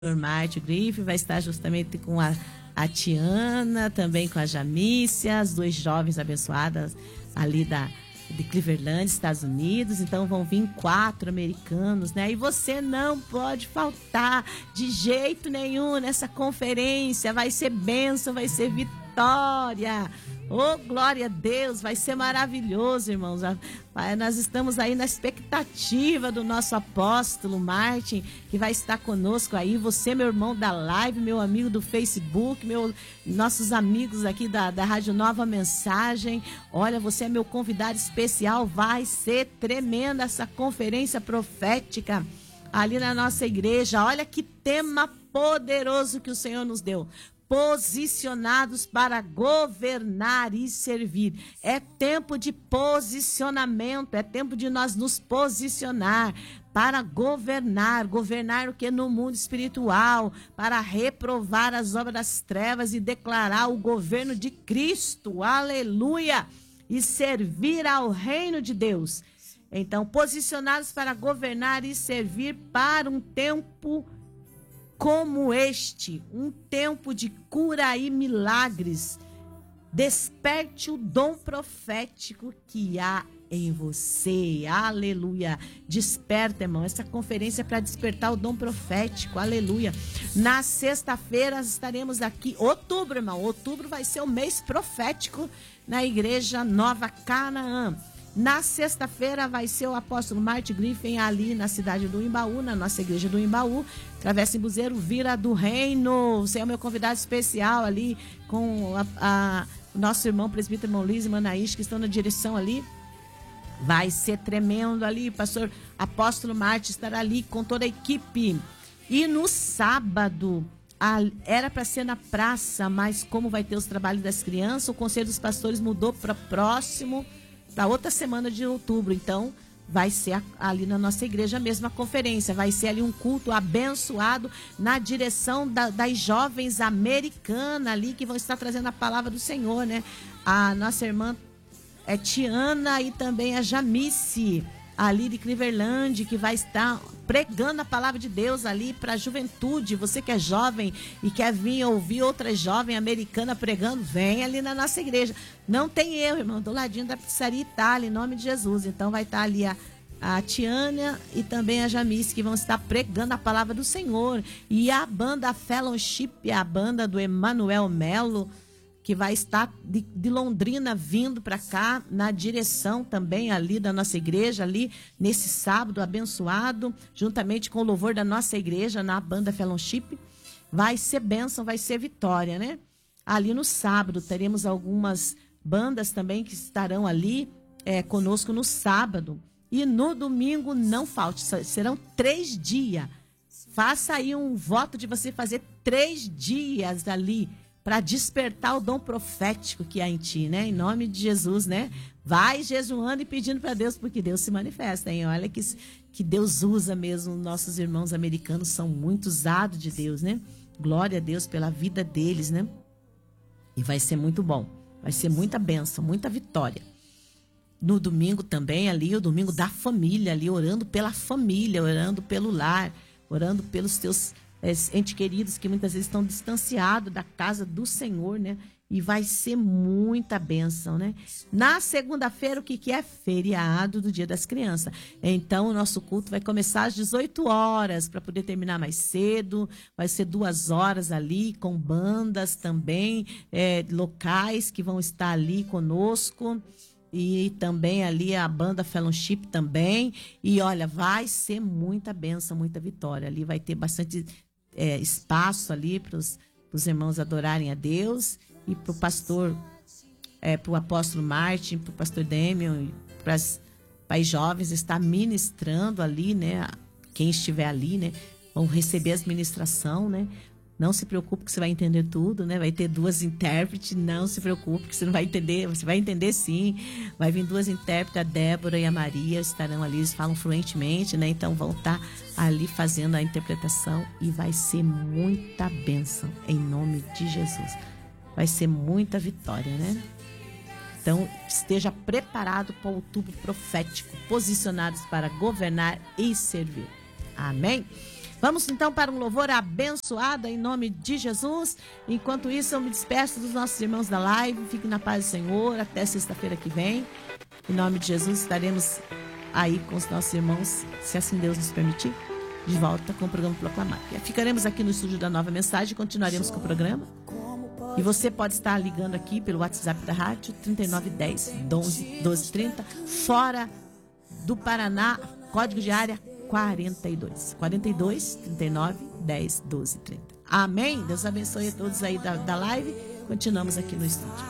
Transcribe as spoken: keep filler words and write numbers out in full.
Márcio Grife, vai estar justamente com a, a Tiana, também com a Jamícia, as duas jovens abençoadas ali da, de Cleveland, Estados Unidos. Então vão vir quatro americanos, né? E você não pode faltar de jeito nenhum nessa conferência. Vai ser bênção, vai ser vitória. Oh, glória a Deus, vai ser maravilhoso, irmãos. Nós estamos aí na expectativa do nosso apóstolo Martin, que vai estar conosco aí. Você, meu irmão da live, meu amigo do Facebook, meu, nossos amigos aqui da, da Rádio Nova Mensagem. Olha, você é meu convidado especial. Vai ser tremenda essa conferência profética ali na nossa igreja. Olha que tema poderoso que o Senhor nos deu. Posicionados para governar e servir. É tempo de posicionamento, é tempo de nós nos posicionar para governar, governar o que no mundo espiritual, para reprovar as obras das trevas e declarar o governo de Cristo, aleluia, e servir ao reino de Deus. Então, posicionados para governar e servir para um tempo como este, um tempo de cura e milagres. Desperte o dom profético que há em você, aleluia. Desperta, irmão, essa conferência é para despertar o dom profético, aleluia. Na sexta-feira estaremos aqui, outubro, irmão, outubro vai ser o mês profético na igreja Nova Canaã. Na sexta-feira vai ser o apóstolo Martin Griffin ali na cidade do Imbaú, na nossa igreja do Imbaú, Travessa Embuzeiro, Vira do Reino. Você é o meu convidado especial ali com a, a, o nosso irmão presbítero irmão Luiz e Manaís, que estão na direção ali. Vai ser tremendo ali, o pastor apóstolo Martin estará ali com toda a equipe. E no sábado, a, era para ser na praça, mas como vai ter os trabalhos das crianças, o Conselho dos Pastores mudou para próximo, para outra semana de outubro. Então vai ser ali na nossa igreja mesmo a conferência, vai ser ali um culto abençoado na direção da, das jovens americanas ali que vão estar trazendo a palavra do Senhor, né? A nossa irmã é Tiana e também a Jamice ali de Cleveland, que vai estar pregando a palavra de Deus ali para a juventude. Você que é jovem e quer vir ouvir outra jovem americana pregando, vem ali na nossa igreja. Não tem erro, irmão, do ladinho da Pizzaria Itália, em nome de Jesus. Então vai estar ali a, a Tiana e também a Jamice, que vão estar pregando a palavra do Senhor. E a banda Fellowship, a banda do Emanuel Melo, que vai estar de, de Londrina vindo para cá, na direção também ali da nossa igreja, ali nesse sábado abençoado, juntamente com o louvor da nossa igreja, na banda Fellowship. Vai ser bênção, vai ser vitória, né? Ali no sábado teremos algumas bandas também que estarão ali é, conosco no sábado. E no domingo não falte, serão três dias. Faça aí um voto de você fazer três dias ali, para despertar o dom profético que há em ti, né? Em nome de Jesus, né? Vai jejuando e pedindo para Deus, porque Deus se manifesta, hein? Olha que, que Deus usa mesmo. Nossos irmãos americanos são muito usados de Deus, né? Glória a Deus pela vida deles, né? E vai ser muito bom. Vai ser muita bênção, muita vitória. No domingo também ali, o domingo da família ali, orando pela família, orando pelo lar, orando pelos teus entes queridos que muitas vezes estão distanciados da casa do Senhor, né? E vai ser muita bênção, né? Na segunda-feira, o que, que é? Feriado do Dia das Crianças. Então, o nosso culto vai começar às dezoito horas, para poder terminar mais cedo. Vai ser duas horas ali, com bandas também, é, locais que vão estar ali conosco. E também ali a banda Fellowship também. E olha, vai ser muita bênção, muita vitória. Ali vai ter bastante É, espaço ali para os irmãos adorarem a Deus e para o pastor, é, para o apóstolo Martin, para o pastor Damian, para os jovens estar ministrando ali, né? Quem estiver ali, né? Vão receber as ministração, né? Não se preocupe que você vai entender tudo, né? Vai ter duas intérpretes, não se preocupe que você não vai entender, você vai entender sim. Vai vir duas intérpretes, a Débora e a Maria estarão ali, eles falam fluentemente, né? Então vão estar ali fazendo a interpretação e vai ser muita bênção em nome de Jesus. Vai ser muita vitória, né? Então esteja preparado para o outubro profético, posicionados para governar e servir. Amém? Vamos então para um louvor abençoado em nome de Jesus. Enquanto isso, eu me despeço dos nossos irmãos da live. Fique na paz do Senhor até sexta-feira que vem. Em nome de Jesus, estaremos aí com os nossos irmãos, se assim Deus nos permitir, de volta com o programa Proclamar. Ficaremos aqui no estúdio da Nova Mensagem, continuaremos com o programa. E você pode estar ligando aqui pelo WhatsApp da rádio, trinta e nove dez, doze trinta, fora do Paraná, código de área quarenta e dois. quarenta e dois, trinta e nove, dez, doze, trinta. Amém? Deus abençoe a todos aí da, da live. Continuamos aqui no estúdio.